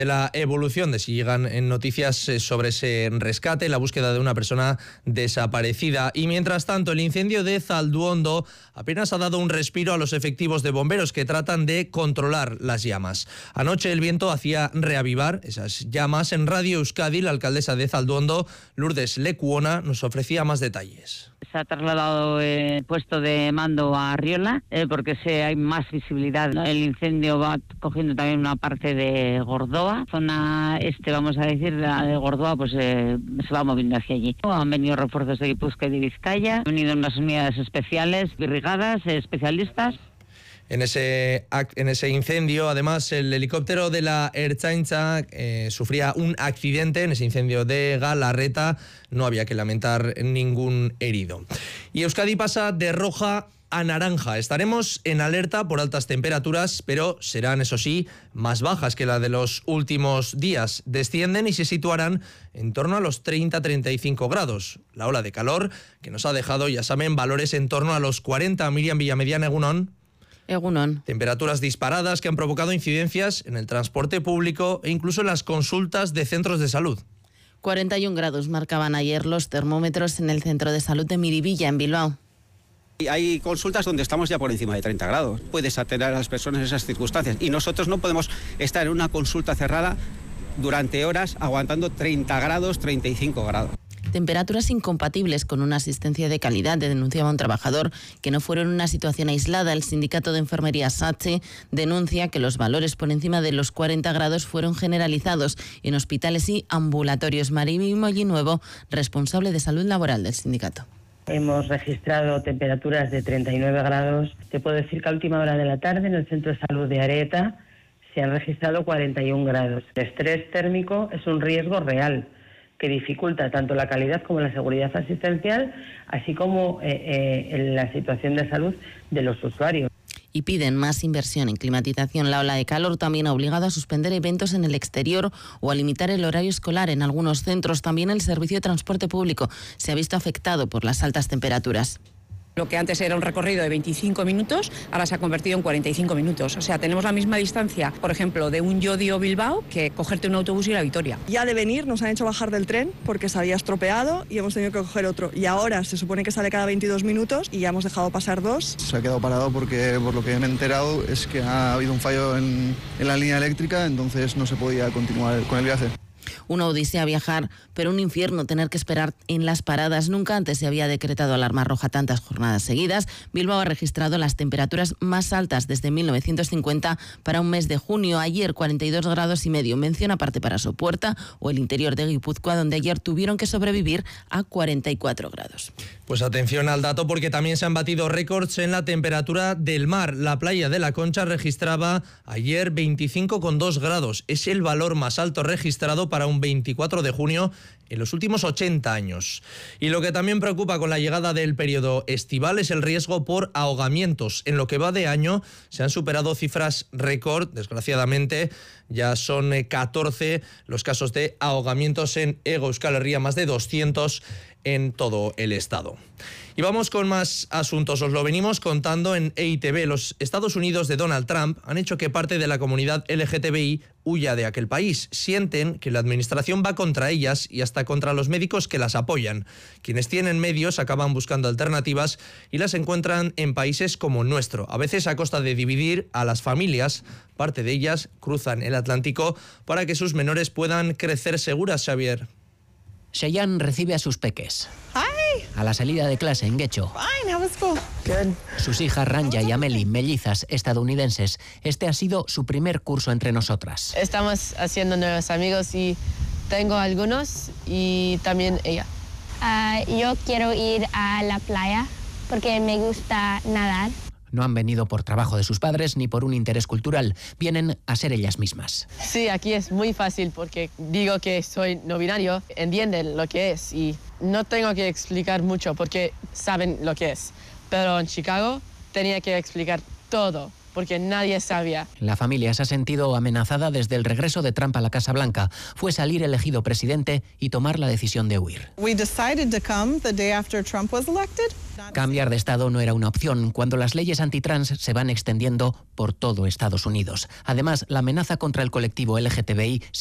La evolución de si llegan noticias sobre ese rescate, la búsqueda de una persona desaparecida. Y mientras tanto, el incendio de Zalduondo apenas ha dado un respiro a los efectivos de bomberos que tratan de controlar las llamas. Anoche el viento hacía reavivar esas llamas. En Radio Euskadi, la alcaldesa de Zalduondo, Lourdes Lecuona, nos ofrecía más detalles. Se ha trasladado el puesto de mando a Riola porque hay más visibilidad. El incendio va cogiendo también una parte de Gordoa, zona vamos a decir, la de Gordoa, pues se va moviendo hacia allí. Han venido refuerzos de Guipúzcoa y de Vizcaya, han venido unas unidades especiales, brigadas, especialistas. En ese incendio, además, el helicóptero de la Ertzaintza sufría un accidente. En ese incendio de Galarreta no había que lamentar ningún herido. Y Euskadi pasa de roja a naranja. Estaremos en alerta por altas temperaturas, pero serán, eso sí, más bajas que la de los últimos días. Descienden y se situarán en torno a los 30-35 grados. La ola de calor que nos ha dejado, ya saben, valores en torno a los 40. Miriam Villamediana, Egunon. Temperaturas disparadas que han provocado incidencias en el transporte público e incluso en las consultas de centros de salud. 41 grados marcaban ayer los termómetros en el centro de salud de Miribilla, en Bilbao. Hay consultas donde estamos ya por encima de 30 grados. Puedes atender a las personas en esas circunstancias y nosotros no podemos estar en una consulta cerrada durante horas aguantando 30 grados, 35 grados. Temperaturas incompatibles con una asistencia de calidad, denunciaba un trabajador, que no fueron una situación aislada. El sindicato de enfermería SATSE denuncia que los valores por encima de los 40 grados fueron generalizados en hospitales y ambulatorios. Mariby Mollinuevo, responsable de salud laboral del sindicato. Hemos registrado temperaturas de 39 grados. Te puedo decir que a última hora de la tarde en el centro de salud de Areta se han registrado 41 grados. El estrés térmico es un riesgo real que dificulta tanto la calidad como la seguridad asistencial, así como en la situación de salud de los usuarios. Y piden más inversión en climatización. La ola de calor también ha obligado a suspender eventos en el exterior o a limitar el horario escolar en algunos centros. También el servicio de transporte público se ha visto afectado por las altas temperaturas. Lo que antes era un recorrido de 25 minutos, ahora se ha convertido en 45 minutos. O sea, tenemos la misma distancia, por ejemplo, de un Llodio-Bilbao que cogerte un autobús y ir a Vitoria. Ya de venir nos han hecho bajar del tren porque se había estropeado y hemos tenido que coger otro. Y ahora se supone que sale cada 22 minutos y ya hemos dejado pasar 2. Se ha quedado parado porque, por lo que me he enterado, es que ha habido un fallo en la línea eléctrica, entonces no se podía continuar con el viaje. Una odisea viajar, pero un infierno tener que esperar en las paradas. Nunca antes se había decretado alarma roja tantas jornadas seguidas. Bilbao ha registrado las temperaturas más altas desde 1950 para un mes de junio. Ayer 42 grados y medio. Mención aparte para Sopuerta o el interior de Guipúzcoa, donde ayer tuvieron que sobrevivir a 44 grados. Pues atención al dato, porque también se han batido récords en la temperatura del mar. La playa de La Concha registraba ayer 25,2 grados. Es el valor más alto registrado para un 24 de junio en los últimos 80 años. Y lo que también preocupa con la llegada del periodo estival es el riesgo por ahogamientos. En lo que va de año se han superado cifras récord, desgraciadamente. Ya son 14 los casos de ahogamientos en Hego Euskal Herria, más de 200 en todo el estado. Y vamos con más asuntos. Os lo venimos contando en EITV. Los Estados Unidos de Donald Trump han hecho que parte de la comunidad LGTBI huya de aquel país. Sienten que la administración va contra ellas y hasta contra los médicos que las apoyan. Quienes tienen medios acaban buscando alternativas y las encuentran en países como el nuestro, a veces a costa de dividir a las familias. Parte de ellas cruzan el Atlántico para que sus menores puedan crecer seguras, Xavier. Cheyenne recibe a sus peques. Hi. A la salida de clase en Guecho. Fine, how was school? Good. Sus hijas Ranja y Amelie, mellizas estadounidenses. Este ha sido su primer curso entre nosotras. Estamos haciendo nuevos amigos y tengo algunos y también ella. Yo quiero ir a la playa porque me gusta nadar. No han venido por trabajo de sus padres ni por un interés cultural. Vienen a ser ellas mismas. Sí, aquí es muy fácil porque digo que soy no binario, entienden lo que es y no tengo que explicar mucho porque saben lo que es. Pero en Chicago tenía que explicar todo porque nadie sabía. La familia se ha sentido amenazada desde el regreso de Trump a la Casa Blanca. Fue salir elegido presidente y tomar la decisión de huir. We decided to come the day after Trump was elected. Cambiar de estado no era una opción cuando las leyes antitrans se van extendiendo por todo Estados Unidos. Además, la amenaza contra el colectivo LGTBI